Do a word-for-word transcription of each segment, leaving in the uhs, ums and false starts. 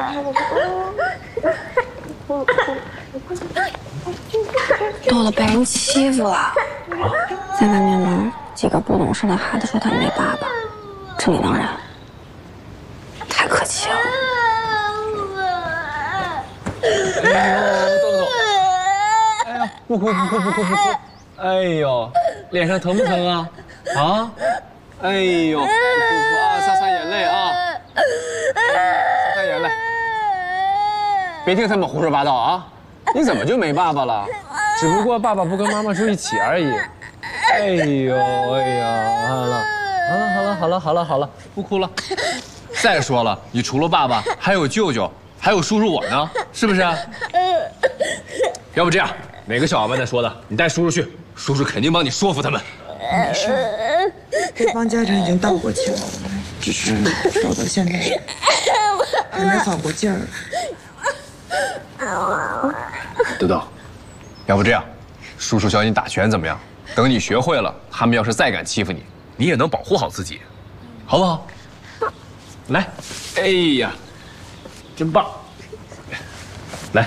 豆豆被人欺负了，在外面玩，几个不懂事的孩子说他没爸爸，这理当然，太可气了。 哎呦，豆豆，哎呀，不哭不哭不哭不哭，哎呦，脸上疼不疼啊？啊？哎呦，不哭不哭啊，擦擦眼泪啊，擦擦眼泪，别听他们胡说八道啊！你怎么就没爸爸了？只不过爸爸不跟妈妈住一起而已。哎呦，哎呀，好了，好了，好了，好了，好了，好了，不哭了。再说了，你除了爸爸，还有舅舅，还有叔叔我呢，是不是？要不这样，哪个小伙伴在说的，你带叔叔去，叔叔肯定帮你说服他们。 没事，对方家长已经道过歉了，只是豆豆现在还没缓过劲儿。 豆豆，要不这样，叔叔教你打拳怎么样？等你学会了，他们要是再敢欺负你，你也能保护好自己，好不好？来，哎呀，真棒！来，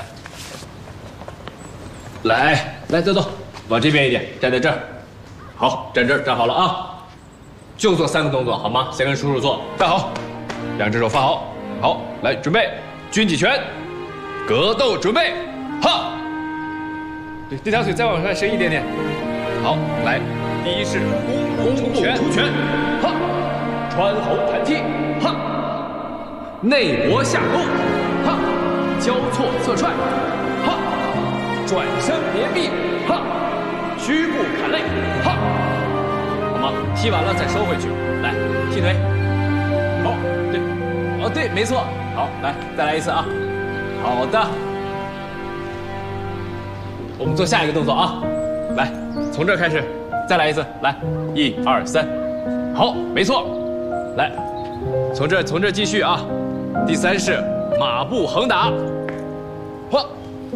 来，来，豆豆，往这边一点，站在这儿。好，站这儿，站好了啊！就做三个动作，好吗？先跟叔叔做，站好，两只手放好，好，来，准备，军体拳，格斗，准备，哈！对，这条腿再往上伸一点点。好，来，第一式弓步突拳，突拳，哈，穿喉弹踢，哈，内搏下勾，哈，交错侧踹，哈，转身连臂，哈，虚步砍肋，哈，好吗？踢完了再收回去，来，踢腿，好，对，哦对，没错，好，来，再来一次啊，好的。我们做下一个动作啊，来，从这儿开始，再来一次，来，一二三，好，没错，来，从这从这继续啊，第三式马步横打，呵，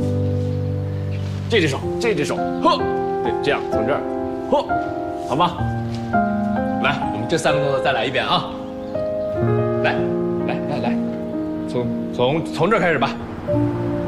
这只手这只手，呵，对，这样从这儿，呵，好吗？来，我们这三个动作再来一遍啊，来，来来来，从从从这儿开始吧。